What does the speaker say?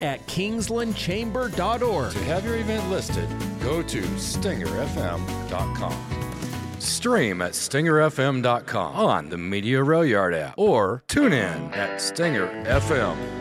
at kingslandchamber.org. To have your event listed, go to stingerfm.com. Stream at stingerfm.com on the Media Rail Yard app or tune in at Stinger FM.